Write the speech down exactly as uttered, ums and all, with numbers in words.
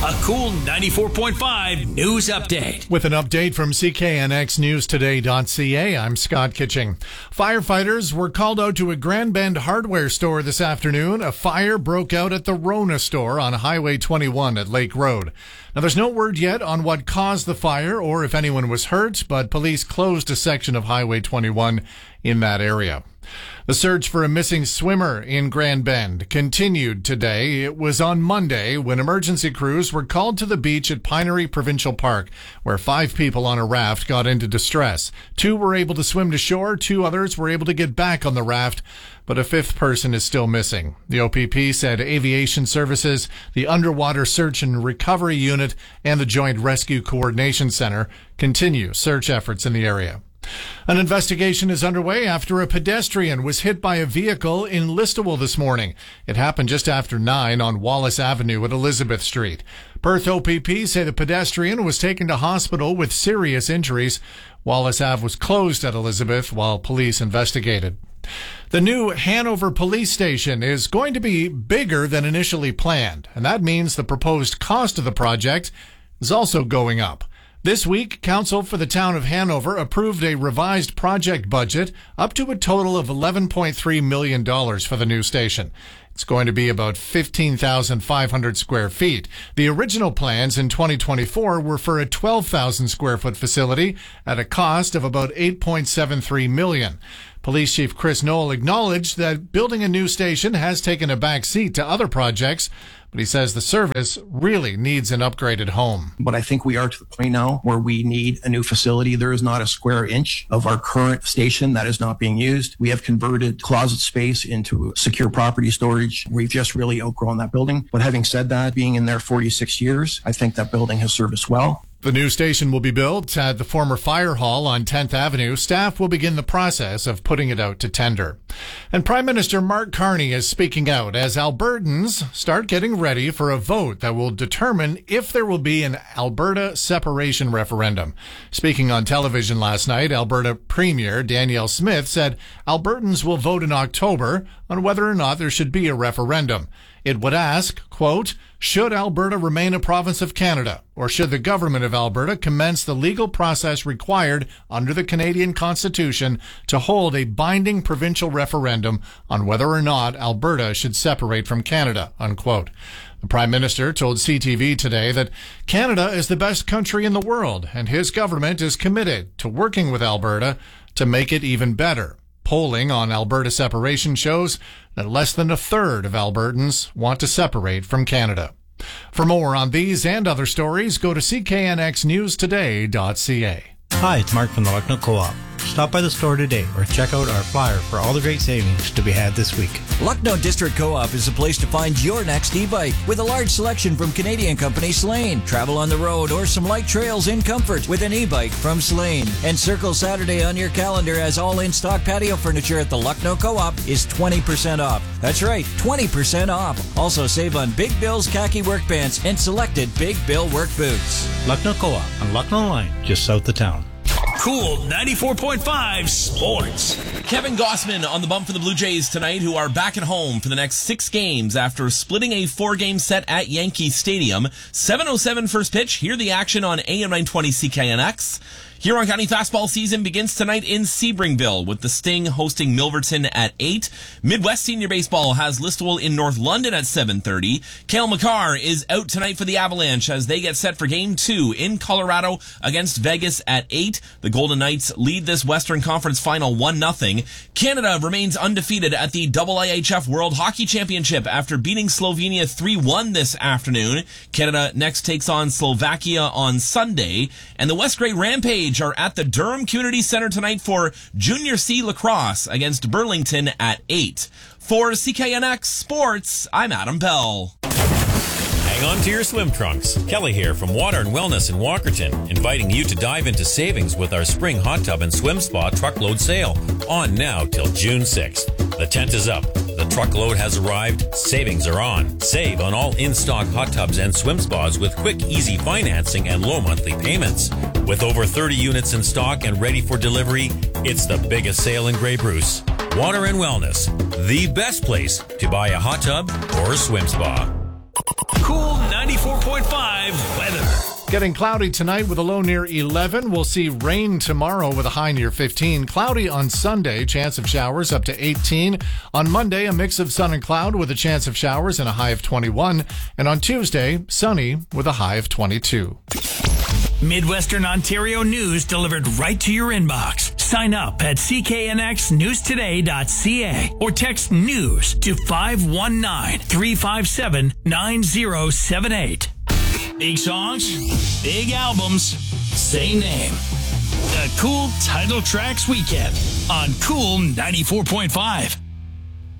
A Cool ninety-four point five news update. With an update from C K N X News Today dot C A, I'm Scott Kitching. Firefighters were called out to a Grand Bend hardware store this afternoon. A fire broke out at the Rona store on Highway twenty-one at Lake Road. Now, there's no word yet on what caused the fire or if anyone was hurt, but police closed a section of Highway twenty-one in that area. The search for a missing swimmer in Grand Bend continued today. It was on Monday when emergency crews were called to the beach at Pinery Provincial Park, where five people on a raft got into distress. Two were able to swim to shore, two others were able to get back on the raft, but a fifth person is still missing. The O P P said Aviation Services, the Underwater Search and Recovery Unit, and the Joint Rescue Coordination Center continue search efforts in the area. An investigation is underway after a pedestrian was hit by a vehicle in Listowel this morning. It happened just after nine on Wallace Avenue at Elizabeth Street. Perth O P P say the pedestrian was taken to hospital with serious injuries. Wallace Ave was closed at Elizabeth while police investigated. The new Hanover police station is going to be bigger than initially planned, and that means the proposed cost of the project is also going up. This week, Council for the Town of Hanover approved a revised project budget up to a total of eleven point three million dollars for the new station. It's going to be about fifteen thousand five hundred square feet. The original plans in twenty twenty-four were for a twelve thousand square foot facility at a cost of about eight point seven three million dollars. Police Chief Chris Knoll acknowledged that building a new station has taken a back seat to other projects, but he says the service really needs an upgraded home. But I think we are to the point now where we need a new facility. There is not a square inch of our current station that is not being used. We have converted closet space into secure property storage. We've just really outgrown that building. But having said that, being in there forty-six years, I think that building has served us well. The new station will be built at the former fire hall on tenth Avenue. Staff will begin the process of putting it out to tender. And Prime Minister Mark Carney is speaking out as Albertans start getting ready for a vote that will determine if there will be an Alberta separation referendum. Speaking on television last night, Alberta Premier Danielle Smith said Albertans will vote in October on whether or not there should be a referendum. It would ask, quote, should Alberta remain a province of Canada, or should the government of Alberta commence the legal process required under the Canadian Constitution to hold a binding provincial referendum on whether or not Alberta should separate from Canada, unquote. The Prime Minister told C T V today that Canada is the best country in the world, and his government is committed to working with Alberta to make it even better. Polling on Alberta separation shows that less than a third of Albertans want to separate from Canada. For more on these and other stories, go to C K N X News Today dot C A. Hi, it's Mark from the Lucknow Co-op. Stop by the store today or check out our flyer for all the great savings to be had this week. Lucknow District Co-op is the place to find your next e-bike with a large selection from Canadian company Slane. Travel on the road or some light trails in comfort with an e-bike from Slane. And circle Saturday on your calendar as all in-stock patio furniture at the Lucknow Co-op is twenty percent off. That's right, twenty percent off. Also save on Big Bill's khaki work pants and selected Big Bill work boots. Lucknow Co-op on Lucknow Line, just south of town. Cool ninety-four point five Sports. Kevin Gossman on the bump for the Blue Jays tonight, who are back at home for the next six games after splitting a four-game set at Yankee Stadium. seven oh seven first pitch. Hear the action on A M nine twenty C K N X. Huron County fastball season begins tonight in Sebringville with the Sting hosting Milverton at eight. Midwest Senior Baseball has Listowel in North London at seven thirty. Cale Makar is out tonight for the Avalanche as they get set for Game two in Colorado against Vegas at eight. The Golden Knights lead this Western Conference final one nothing. Canada remains undefeated at the I I H F World Hockey Championship after beating Slovenia three one this afternoon. Canada next takes on Slovakia on Sunday. And the West Grey Rampage are at the Durham Community Center tonight for Junior C lacrosse against Burlington at eight. For C K N X Sports, I'm Adam Bell. Hang on to your swim trunks. Kelly here from Water and Wellness in Walkerton, inviting you to dive into savings with our spring hot tub and swim spa truckload sale, on now till June sixth. The tent is up. The truckload has arrived. Savings are on. Save on all in-stock hot tubs and swim spas with quick, easy financing and low monthly payments. With over thirty units in stock and ready for delivery, it's the biggest sale in Grey Bruce. Water and Wellness, the best place to buy a hot tub or a swim spa. Cool ninety ninety-four point five weather. Getting cloudy tonight with a low near eleven. We'll see rain tomorrow with a high near fifteen. Cloudy on Sunday, chance of showers up to eighteen. On Monday, a mix of sun and cloud with a chance of showers and a high of twenty-one. And on Tuesday, sunny with a high of twenty-two. Midwestern Ontario news delivered right to your inbox. Sign up at c k n x news today dot c a or text news to five one nine, three five seven, nine zero seven eight. Big songs, big albums, same name. The Cool Title Tracks Weekend on Cool ninety-four point five.